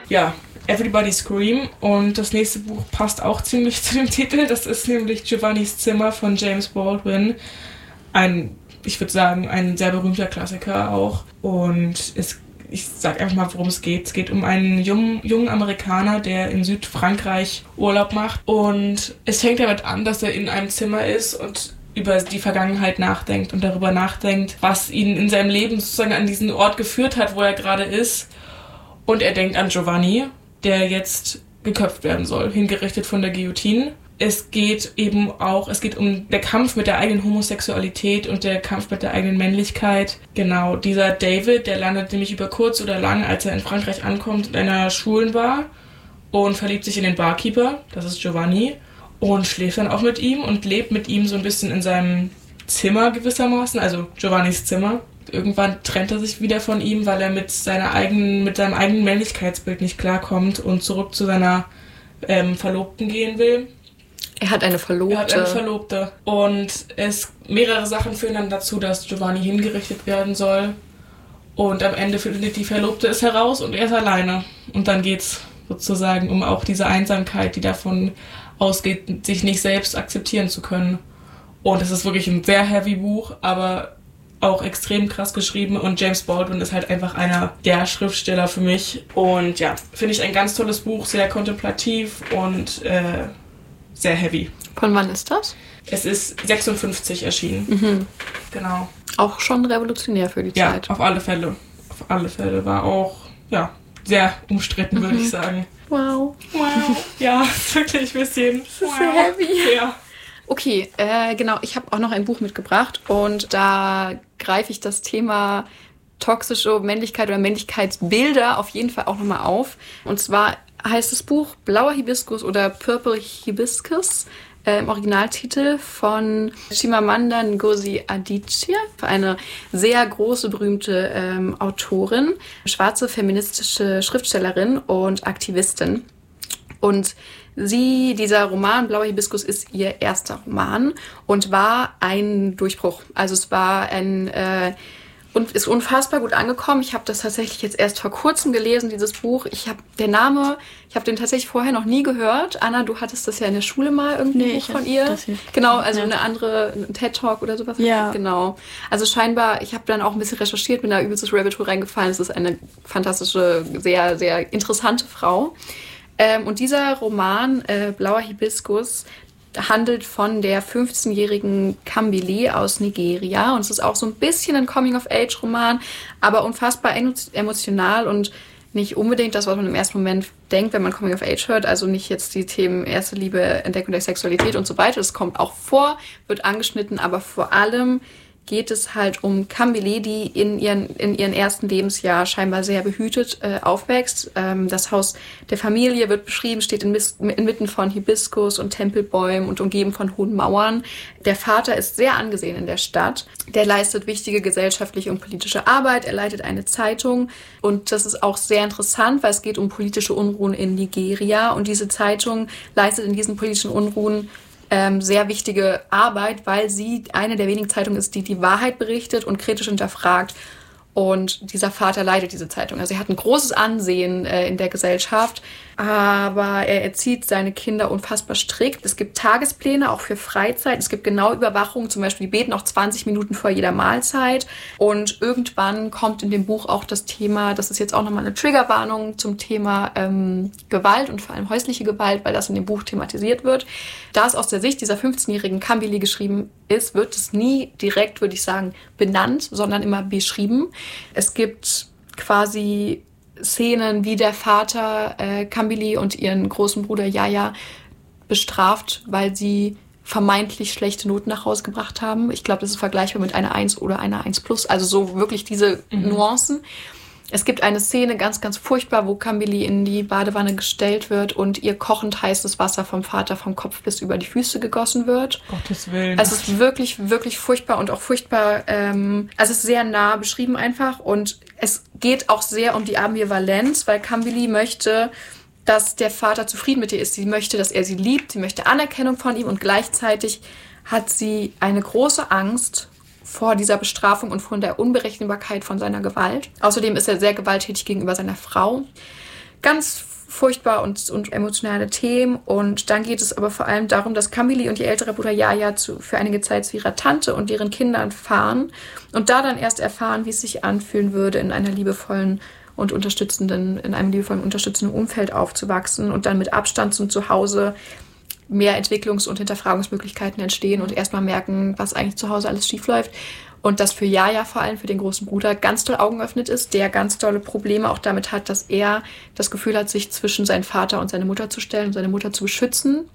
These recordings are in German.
Ja, Everybody Scream. Und das nächste Buch passt auch ziemlich zu dem Titel. Das ist nämlich Giovannis Zimmer von James Baldwin. Ich würde sagen, ein sehr berühmter Klassiker auch. Und ich sag einfach mal, worum es geht. Es geht um einen jungen Amerikaner, der in Südfrankreich Urlaub macht. Und es fängt damit an, dass er in einem Zimmer ist und über die Vergangenheit nachdenkt und darüber nachdenkt, was ihn in seinem Leben sozusagen an diesen Ort geführt hat, wo er gerade ist. Und er denkt an Giovanni, der jetzt geköpft werden soll, hingerichtet von der Guillotine. Es geht um der Kampf mit der eigenen Homosexualität und der Kampf mit der eigenen Männlichkeit. Genau, dieser David, der landet nämlich über kurz oder lang, als er in Frankreich ankommt, in einer Schwulenbar und verliebt sich in den Barkeeper, das ist Giovanni, und schläft dann auch mit ihm und lebt mit ihm so ein bisschen in seinem Zimmer gewissermaßen, also Giovannis Zimmer. Irgendwann trennt er sich wieder von ihm, weil er mit seinem eigenen Männlichkeitsbild nicht klarkommt und zurück zu seiner Verlobten gehen will. Er hat eine Verlobte. Und mehrere Sachen führen dann dazu, dass Giovanni hingerichtet werden soll. Und am Ende findet die Verlobte es heraus und er ist alleine. Und dann geht's sozusagen um auch diese Einsamkeit, die davon ausgeht, sich nicht selbst akzeptieren zu können. Und es ist wirklich ein sehr heavy Buch, aber auch extrem krass geschrieben. Und James Baldwin ist halt einfach einer der Schriftsteller für mich. Und ja, finde ich ein ganz tolles Buch, sehr kontemplativ und sehr heavy. Von wann ist das? Es ist 56 erschienen. Mhm. Genau. Auch schon revolutionär für die Zeit. Ja, auf alle Fälle. Auf alle Fälle. War auch, ja, sehr umstritten, würde ich sagen. Wow. Ja, wirklich ein bisschen. Das ist sehr heavy. Ja. Okay, genau. Ich habe auch noch ein Buch mitgebracht und da greife ich das Thema toxische Männlichkeit oder Männlichkeitsbilder auf jeden Fall auch nochmal auf. Und zwar heißt das Buch Blauer Hibiskus oder Purple Hibiscus im Originaltitel von Chimamanda Ngozi Adichie, eine sehr große, berühmte Autorin, schwarze feministische Schriftstellerin und Aktivistin. Und dieser Roman Blauer Hibiskus ist ihr erster Roman und war ein Durchbruch. Also es war und ist unfassbar gut angekommen. Ich habe das tatsächlich jetzt erst vor kurzem gelesen, dieses Buch. Ich habe den tatsächlich vorher noch nie gehört. Anna, du hattest das ja in der Schule mal irgendwie Buch von ihr. Genau, also ein TED-Talk oder sowas. Ja. Genau. Also scheinbar, ich habe dann auch ein bisschen recherchiert, bin da übelstes Rabbit Hole reingefallen. Es ist eine fantastische, sehr, sehr interessante Frau. Und dieser Roman, Blauer Hibiskus, handelt von der 15-jährigen Kambili aus Nigeria. Und es ist auch so ein bisschen ein Coming-of-Age-Roman, aber unfassbar emotional und nicht unbedingt das, was man im ersten Moment denkt, wenn man Coming-of-Age hört. Also nicht jetzt die Themen erste Liebe, Entdeckung der Sexualität und so weiter. Das kommt auch vor, wird angeschnitten, aber vor allem geht es halt um Kambili, die in ihren ersten Lebensjahr scheinbar sehr behütet aufwächst. Das Haus der Familie wird beschrieben, steht inmitten von Hibiskus und Tempelbäumen und umgeben von hohen Mauern. Der Vater ist sehr angesehen in der Stadt. Der leistet wichtige gesellschaftliche und politische Arbeit. Er leitet eine Zeitung und das ist auch sehr interessant, weil es geht um politische Unruhen in Nigeria und diese Zeitung leistet in diesen politischen Unruhen sehr wichtige Arbeit, weil sie eine der wenigen Zeitungen ist, die die Wahrheit berichtet und kritisch hinterfragt. Und dieser Vater leitet diese Zeitung. Also er hat ein großes Ansehen in der Gesellschaft, aber er erzieht seine Kinder unfassbar strikt. Es gibt Tagespläne, auch für Freizeit. Es gibt genaue Überwachung, zum Beispiel die beten auch 20 Minuten vor jeder Mahlzeit. Und irgendwann kommt in dem Buch auch das Thema, das ist jetzt auch nochmal eine Triggerwarnung zum Thema Gewalt und vor allem häusliche Gewalt, weil das in dem Buch thematisiert wird. Da es aus der Sicht dieser 15-jährigen Kambili geschrieben ist, wird es nie direkt, würde ich sagen, benannt, sondern immer beschrieben. Es gibt quasi Szenen, wie der Vater Kambili und ihren großen Bruder Yaya bestraft, weil sie vermeintlich schlechte Noten nach Hause gebracht haben. Ich glaube, das ist vergleichbar mit einer 1 oder einer 1+. Also so wirklich diese Nuancen. Es gibt eine Szene, ganz, ganz furchtbar, wo Kambili in die Badewanne gestellt wird und ihr kochend heißes Wasser vom Vater vom Kopf bis über die Füße gegossen wird. Gottes Willen. Also es ist wirklich, wirklich furchtbar und auch furchtbar, also es ist sehr nah beschrieben einfach und es geht auch sehr um die Ambivalenz, weil Kambili möchte, dass der Vater zufrieden mit ihr ist. Sie möchte, dass er sie liebt, sie möchte Anerkennung von ihm und gleichzeitig hat sie eine große Angst vor dieser Bestrafung und von der Unberechenbarkeit von seiner Gewalt. Außerdem ist er sehr gewalttätig gegenüber seiner Frau. ganz furchtbar und emotionale Themen. Und dann geht es aber vor allem darum, dass Camille und ihr älterer Bruder Yaya für einige Zeit zu ihrer Tante und ihren Kindern fahren und da dann erst erfahren, wie es sich anfühlen würde, in einem liebevollen unterstützenden Umfeld aufzuwachsen und dann mit Abstand zum Zuhause mehr Entwicklungs- und Hinterfragungsmöglichkeiten entstehen und erstmal merken, was eigentlich zu Hause alles schief läuft. Und das für Yaya, vor allem für den großen Bruder, ganz doll Augen öffnet ist, der ganz tolle Probleme auch damit hat, dass er das Gefühl hat, sich zwischen seinen Vater und seine Mutter zu stellen und seine Mutter zu beschützen.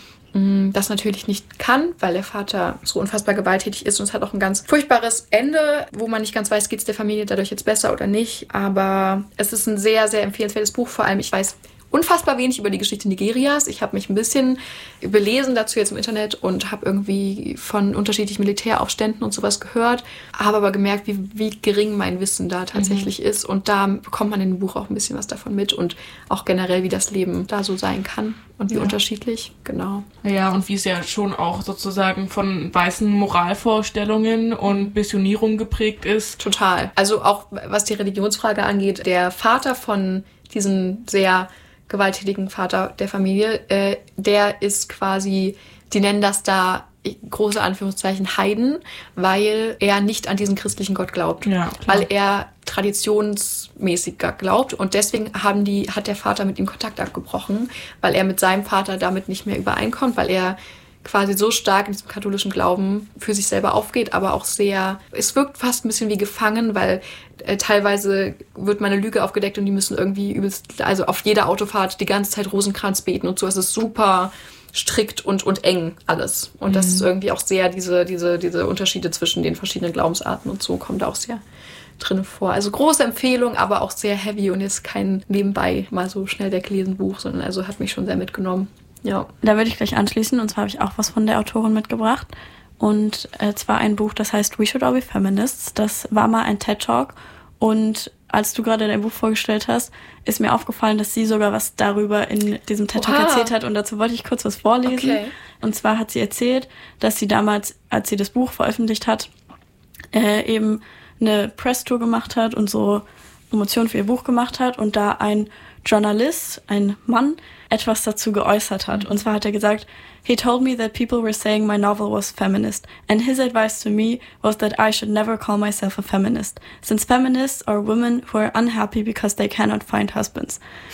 Das natürlich nicht kann, weil der Vater so unfassbar gewalttätig ist und es hat auch ein ganz furchtbares Ende, wo man nicht ganz weiß, geht es der Familie dadurch jetzt besser oder nicht. Aber es ist ein sehr, sehr empfehlenswertes Buch. Vor allem, ich weiß unfassbar wenig über die Geschichte Nigerias. Ich habe mich ein bisschen belesen dazu jetzt im Internet und habe irgendwie von unterschiedlichen Militäraufständen und sowas gehört, habe aber gemerkt, wie gering mein Wissen da tatsächlich ist. Und da bekommt man in dem Buch auch ein bisschen was davon mit und auch generell, wie das Leben da so sein kann und wie unterschiedlich, genau. Ja, und wie es ja schon auch sozusagen von weißen Moralvorstellungen und Missionierung geprägt ist. Total. Also auch was die Religionsfrage angeht, der Vater von diesem sehr gewalttätigen Vater der Familie, der ist quasi, die nennen das da große Anführungszeichen Heiden, weil er nicht an diesen christlichen Gott glaubt. Ja, weil er traditionsmäßiger glaubt und deswegen hat der Vater mit ihm Kontakt abgebrochen, weil er mit seinem Vater damit nicht mehr übereinkommt, weil er quasi so stark in diesem katholischen Glauben für sich selber aufgeht, aber auch es wirkt fast ein bisschen wie gefangen, weil teilweise wird meine Lüge aufgedeckt und die müssen irgendwie also auf jeder Autofahrt die ganze Zeit Rosenkranz beten und so. Es ist super strikt und eng alles. Und das ist irgendwie auch sehr, diese Unterschiede zwischen den verschiedenen Glaubensarten und so kommen da auch sehr drin vor. Also große Empfehlung, aber auch sehr heavy und ist kein nebenbei mal so schnell weggelesen Buch, sondern also hat mich schon sehr mitgenommen. Ja. Da würde ich gleich anschließen, und zwar habe ich auch was von der Autorin mitgebracht. Und zwar ein Buch, das heißt We Should All Be Feminists. Das war mal ein TED-Talk. Und als du gerade dein Buch vorgestellt hast, ist mir aufgefallen, dass sie sogar was darüber in diesem TED-Talk erzählt hat. Und dazu wollte ich kurz was vorlesen. Okay. Und zwar hat sie erzählt, dass sie damals, als sie das Buch veröffentlicht hat, eben eine Presstour gemacht hat und so Promotion für ihr Buch gemacht hat. Und da ein Journalist, ein Mann, etwas dazu geäußert hat. Und zwar hat er gesagt, he told me that people were saying my novel was feminist, and his advice to me was that I should never call myself a feminist, since feminists are women who are unhappy because they cannot find husbands.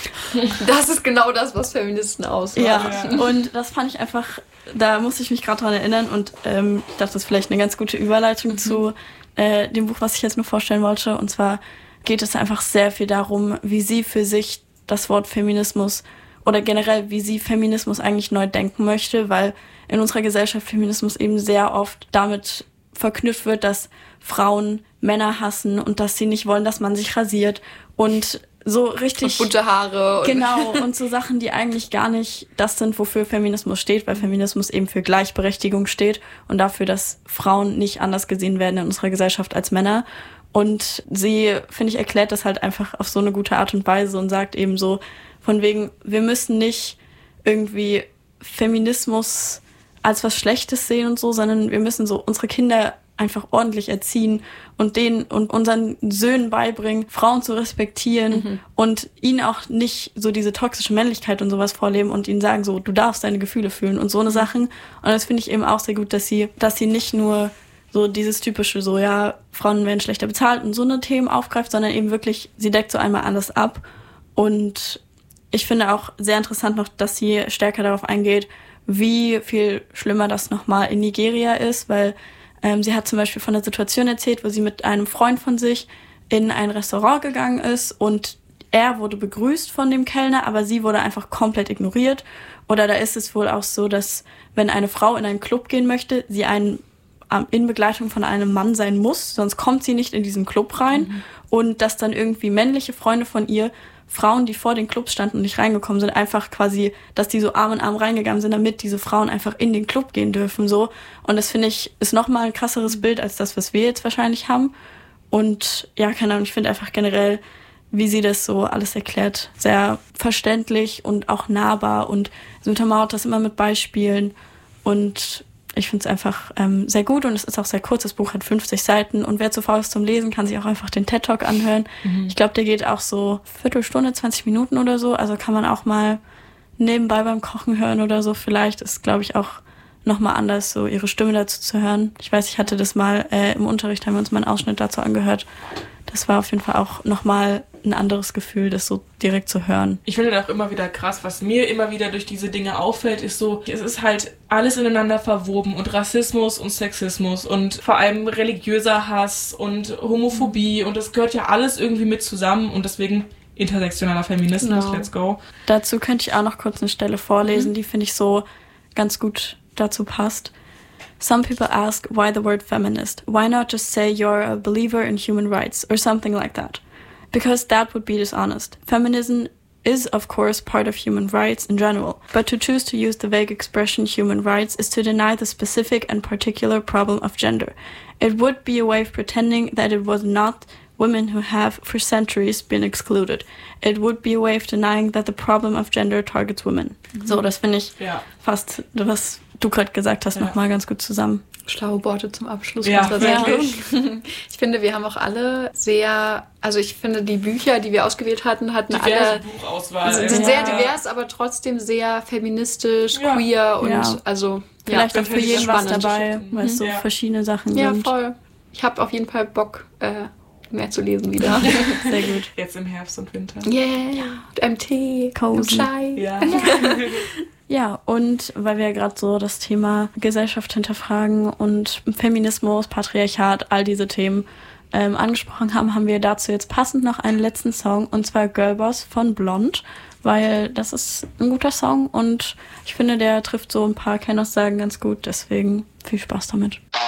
Das ist genau das, was Feministen ausmacht. Ja, und das fand ich einfach, da musste ich mich gerade dran erinnern und ich dachte, das ist vielleicht eine ganz gute Überleitung zu dem Buch, was ich jetzt nur vorstellen wollte. Und zwar geht es einfach sehr viel darum, wie sie für sich das Wort Feminismus oder generell, wie sie Feminismus eigentlich neu denken möchte, weil in unserer Gesellschaft Feminismus eben sehr oft damit verknüpft wird, dass Frauen Männer hassen und dass sie nicht wollen, dass man sich rasiert und so richtig... Und bunte Haare. Genau, und so Sachen, die eigentlich gar nicht das sind, wofür Feminismus steht, weil Feminismus eben für Gleichberechtigung steht und dafür, dass Frauen nicht anders gesehen werden in unserer Gesellschaft als Männer. Und sie, finde ich, erklärt das halt einfach auf so eine gute Art und Weise und sagt eben so, von wegen, wir müssen nicht irgendwie Feminismus als was Schlechtes sehen und so, sondern wir müssen so unsere Kinder einfach ordentlich erziehen und denen und unseren Söhnen beibringen, Frauen zu respektieren und ihnen auch nicht so diese toxische Männlichkeit und sowas vorleben und ihnen sagen so, du darfst deine Gefühle fühlen und so eine Sachen. Und das finde ich eben auch sehr gut, dass sie nicht nur so dieses typische, so ja, Frauen werden schlechter bezahlt und so eine Themen aufgreift, sondern eben wirklich, sie deckt so einmal alles ab. Und ich finde auch sehr interessant noch, dass sie stärker darauf eingeht, wie viel schlimmer das nochmal in Nigeria ist, weil sie hat zum Beispiel von einer Situation erzählt, wo sie mit einem Freund von sich in ein Restaurant gegangen ist und er wurde begrüßt von dem Kellner, aber sie wurde einfach komplett ignoriert. Oder da ist es wohl auch so, dass wenn eine Frau in einen Club gehen möchte, sie in Begleitung von einem Mann sein muss, sonst kommt sie nicht in diesen Club rein. Und dass dann irgendwie männliche Freunde von ihr, Frauen, die vor den Clubs standen und nicht reingekommen sind, einfach quasi, dass die so Arm in Arm reingegangen sind, damit diese Frauen einfach in den Club gehen dürfen, so. Und das finde ich, ist nochmal ein krasseres Bild als das, was wir jetzt wahrscheinlich haben. Und ja, keine Ahnung, ich finde einfach generell, wie sie das so alles erklärt, sehr verständlich und auch nahbar und sie untermauert das immer mit Beispielen und ich finde es einfach sehr gut und es ist auch sehr kurz. Das Buch hat 50 Seiten und wer zu faul ist zum Lesen, kann sich auch einfach den TED-Talk anhören. Ich glaube, der geht auch so Viertelstunde, 20 Minuten oder so. Also kann man auch mal nebenbei beim Kochen hören oder so. Vielleicht ist, glaube ich, auch nochmal anders, so ihre Stimme dazu zu hören. Ich weiß, ich hatte das mal im Unterricht, haben wir uns mal einen Ausschnitt dazu angehört. Das war auf jeden Fall auch nochmal ein anderes Gefühl, das so direkt zu hören. Ich finde das auch immer wieder krass, was mir immer wieder durch diese Dinge auffällt, ist so, es ist halt alles ineinander verwoben und Rassismus und Sexismus und vor allem religiöser Hass und Homophobie und das gehört ja alles irgendwie mit zusammen und deswegen intersektionaler Feminismus, let's go. Dazu könnte ich auch noch kurz eine Stelle vorlesen, die finde ich so ganz gut dazu passt. Some people ask why the word feminist. Why not just say you're a believer in human rights or something like that? Because that would be dishonest. Feminism is, of course, part of human rights in general, but to choose to use the vague expression human rights is to deny the specific and particular problem of gender. It would be a way of pretending that it was not women who have for centuries been excluded. It would be a way of denying that the problem of gender targets women. So, das finde ich fast, was du gerade gesagt hast, nochmal ganz gut zusammen. Schlaue Worte zum Abschluss. Ja, Sendung. Ich finde, wir haben auch alle ich finde, die Bücher, die wir ausgewählt hatten diverse alle Buchauswahl. sind sehr divers, aber trotzdem sehr feministisch, queer und also vielleicht auch für jeden spannend. was dabei, weil es so verschiedene Sachen sind. Ja, voll. Ich habe auf jeden Fall Bock, mehr zu lesen wieder. Sehr gut. Jetzt im Herbst und Winter. Yeah. Tee, Cozy. Chai. Ja. Ja, und weil wir ja gerade so das Thema Gesellschaft hinterfragen und Feminismus, Patriarchat, all diese Themen angesprochen haben, haben wir dazu jetzt passend noch einen letzten Song, und zwar Girlboss von Blond, weil das ist ein guter Song und ich finde, der trifft so ein paar Kennaussagen ganz gut, deswegen viel Spaß damit.